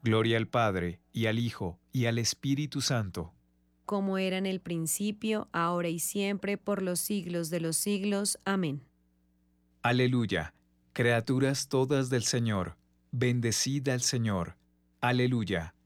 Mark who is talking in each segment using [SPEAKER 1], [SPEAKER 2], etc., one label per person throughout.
[SPEAKER 1] Gloria al Padre, y al Hijo, y al Espíritu Santo.
[SPEAKER 2] Como era en el principio, ahora y siempre, por los siglos de los siglos. Amén.
[SPEAKER 1] Aleluya. Criaturas todas del Señor, bendecid al Señor. Aleluya.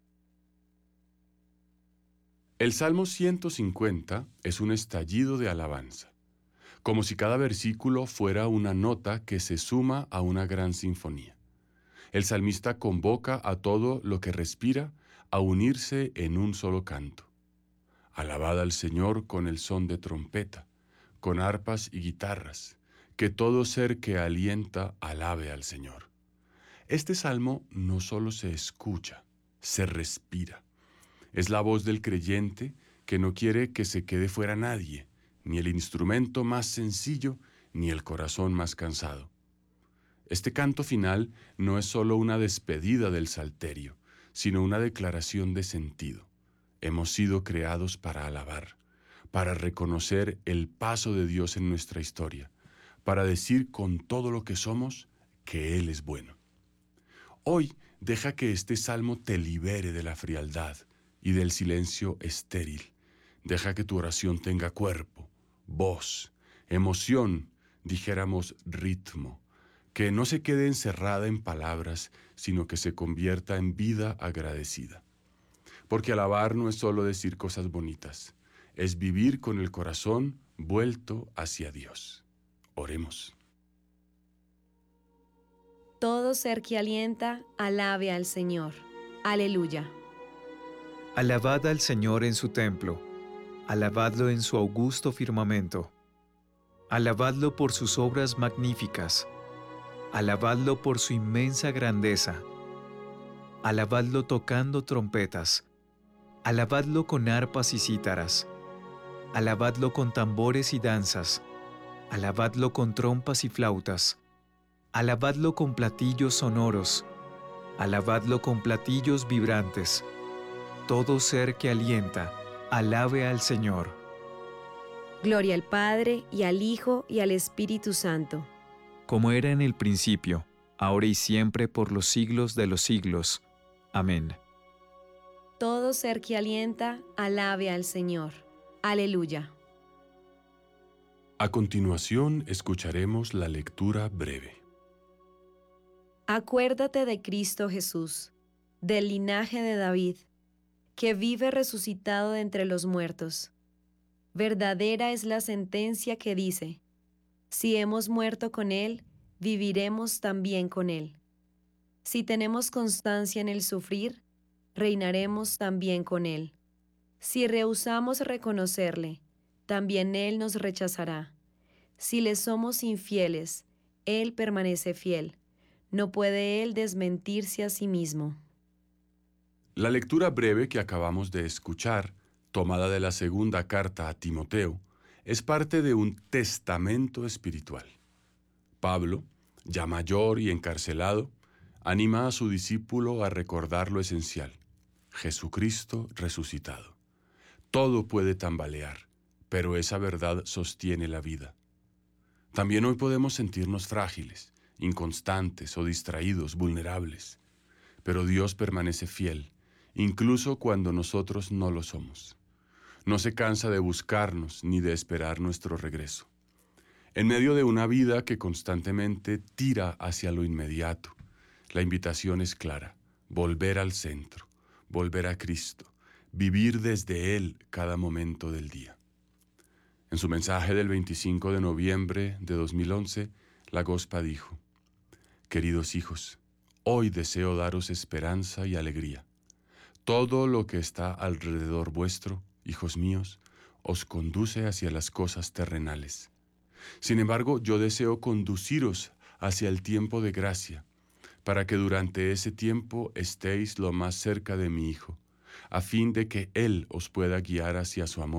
[SPEAKER 3] El Salmo 150 es un estallido de alabanza, como si cada versículo fuera una nota que se suma a una gran sinfonía. El salmista convoca a todo lo que respira a unirse en un solo canto. Alabad al Señor con el son de trompeta, con arpas y guitarras, que todo ser que alienta alabe al Señor. Este salmo no solo se escucha, se respira. Es la voz del creyente que no quiere que se quede fuera nadie, ni el instrumento más sencillo, ni el corazón más cansado. Este canto final no es solo una despedida del salterio, sino una declaración de sentido. Hemos sido creados para alabar, para reconocer el paso de Dios en nuestra historia, para decir con todo lo que somos que Él es bueno. Hoy deja que este salmo te libere de la frialdad y del silencio estéril. Deja que tu oración tenga cuerpo, voz, emoción, dijéramos ritmo, que no se quede encerrada en palabras, sino que se convierta en vida agradecida. Porque alabar no es solo decir cosas bonitas, es vivir con el corazón vuelto hacia Dios. Oremos.
[SPEAKER 2] Todo ser que alienta, alabe al Señor. Aleluya.
[SPEAKER 1] Alabad al Señor en su templo, alabadlo en su augusto firmamento. Alabadlo por sus obras magníficas, alabadlo por su inmensa grandeza. Alabadlo tocando trompetas, alabadlo con arpas y cítaras, alabadlo con tambores y danzas, alabadlo con trompas y flautas, alabadlo con platillos sonoros, alabadlo con platillos vibrantes. Todo ser que alienta, alabe al Señor.
[SPEAKER 2] Gloria al Padre, y al Hijo, y al Espíritu Santo.
[SPEAKER 1] Como era en el principio, ahora y siempre, por los siglos de los siglos. Amén.
[SPEAKER 2] Todo ser que alienta, alabe al Señor. Aleluya.
[SPEAKER 3] A continuación escucharemos la lectura breve.
[SPEAKER 2] Acuérdate de Cristo Jesús, del linaje de David, que vive resucitado de entre los muertos. Verdadera es la sentencia que dice: si hemos muerto con Él, viviremos también con Él. Si tenemos constancia en el sufrir, reinaremos también con Él. Si rehusamos reconocerle, también Él nos rechazará. Si le somos infieles, Él permanece fiel. No puede Él desmentirse a sí mismo.
[SPEAKER 3] La lectura breve que acabamos de escuchar, tomada de la segunda carta a Timoteo, es parte de un testamento espiritual. Pablo, ya mayor y encarcelado, anima a su discípulo a recordar lo esencial: Jesucristo resucitado. Todo puede tambalear, pero esa verdad sostiene la vida. También hoy podemos sentirnos frágiles, inconstantes o distraídos, vulnerables, pero Dios permanece fiel, incluso cuando nosotros no lo somos. No se cansa de buscarnos ni de esperar nuestro regreso. En medio de una vida que constantemente tira hacia lo inmediato, la invitación es clara: volver al centro, volver a Cristo, vivir desde Él cada momento del día. En su mensaje del 25 de noviembre de 2011, la Gospa dijo: Queridos hijos, hoy deseo daros esperanza y alegría. Todo lo que está alrededor vuestro, hijos míos, os conduce hacia las cosas terrenales. Sin embargo, yo deseo conduciros hacia el tiempo de gracia, para que durante ese tiempo estéis lo más cerca de mi Hijo, a fin de que Él os pueda guiar hacia su amor